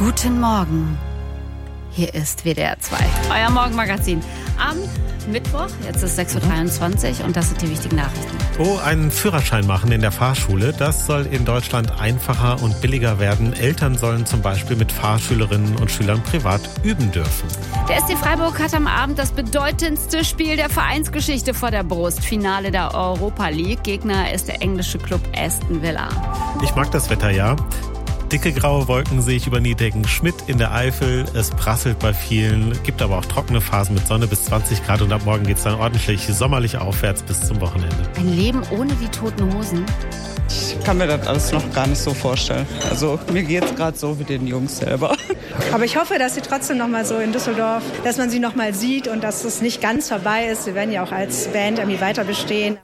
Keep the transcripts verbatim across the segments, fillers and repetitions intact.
Guten Morgen. Hier ist W D R zwei, euer Morgenmagazin. Am Mittwoch, jetzt ist sechs Uhr dreiundzwanzig und das sind die wichtigen Nachrichten. Oh, einen Führerschein machen in der Fahrschule, das soll in Deutschland einfacher und billiger werden. Eltern sollen zum Beispiel mit Fahrschülerinnen und Schülern privat üben dürfen. Der S C Freiburg hat am Abend das bedeutendste Spiel der Vereinsgeschichte vor der Brust. Finale der Europa League. Gegner ist der englische Club Aston Villa. Ich mag das Wetter, ja. Dicke graue Wolken sehe ich über Niedecken. Schmidt in der Eifel, es prasselt bei vielen, gibt aber auch trockene Phasen mit Sonne bis zwanzig Grad und ab morgen geht es dann ordentlich sommerlich aufwärts bis zum Wochenende. Ein Leben ohne die Toten Hosen? Ich kann mir das alles noch gar nicht so vorstellen. Also mir geht es gerade so wie den Jungs selber. Aber ich hoffe, dass sie trotzdem noch mal so in Düsseldorf, dass man sie noch mal sieht und dass es nicht ganz vorbei ist. Sie werden ja auch als Band irgendwie weiter bestehen.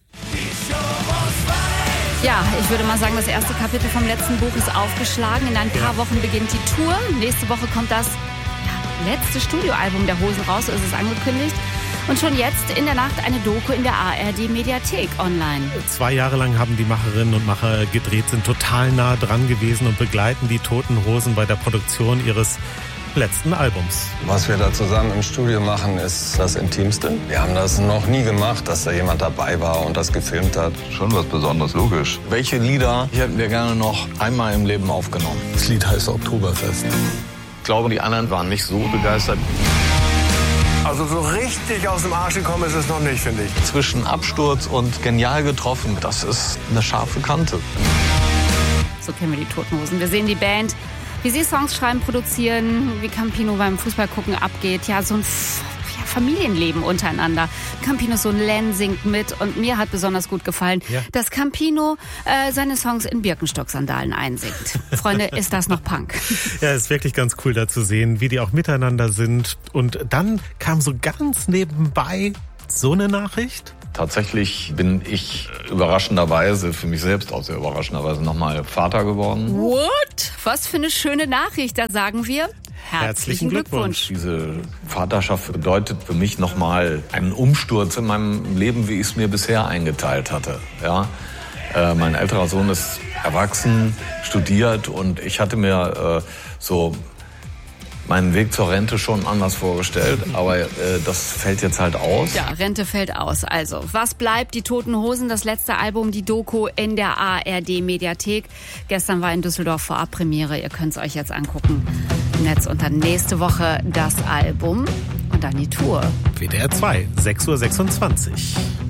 Ja, ich würde mal sagen, das erste Kapitel vom letzten Buch ist aufgeschlagen. In ein paar Wochen beginnt die Tour. Nächste Woche kommt das ja, letzte Studioalbum der Hosen raus, so ist es angekündigt. Und schon jetzt in der Nacht eine Doku in der A R D-Mediathek online. Zwei Jahre lang haben die Macherinnen und Macher gedreht, sind total nah dran gewesen und begleiten die Toten Hosen bei der Produktion ihres letzten Albums. Was wir da zusammen im Studio machen, ist das Intimste. Wir haben das noch nie gemacht, dass da jemand dabei war und das gefilmt hat. Schon was Besonderes, logisch. Welche Lieder hätten wir gerne noch einmal im Leben aufgenommen? Das Lied heißt Oktoberfest. Ich glaube, die anderen waren nicht so begeistert. Also so richtig aus dem Arsch gekommen ist es noch nicht, finde ich. Zwischen Absturz und genial getroffen, das ist eine scharfe Kante. So kennen wir die Toten Hosen. Wir sehen die Band, wie sie Songs schreiben, produzieren, wie Campino beim Fußballgucken abgeht. Ja, so ein F- ja, Familienleben untereinander. Campinos Sohn Len singt mit und mir hat besonders gut gefallen, ja. dass Campino äh, seine Songs in Birkenstock-Sandalen einsingt. Freunde, ist das noch Punk? Ja, ist wirklich ganz cool da zu sehen, wie die auch miteinander sind. Und dann kam so ganz nebenbei so eine Nachricht. Tatsächlich bin ich überraschenderweise, für mich selbst auch sehr überraschenderweise, nochmal Vater geworden. What? Was für eine schöne Nachricht, da sagen wir herzlichen, herzlichen Glückwunsch. Glückwunsch. Diese Vaterschaft bedeutet für mich nochmal einen Umsturz in meinem Leben, wie ich es mir bisher eingeteilt hatte. Ja? Äh, mein älterer Sohn ist erwachsen, studiert und ich hatte mir äh, so meinen Weg zur Rente schon anders vorgestellt, aber äh, das fällt jetzt halt aus. Ja, Rente fällt aus. Also, was bleibt? Die Toten Hosen, das letzte Album, die Doku in der A R D-Mediathek. Gestern war in Düsseldorf Vorabpremiere. Ihr könnt es euch jetzt angucken im Netz. Und dann nächste Woche das Album und dann die Tour. W D R zwei, sechs Uhr sechsundzwanzig.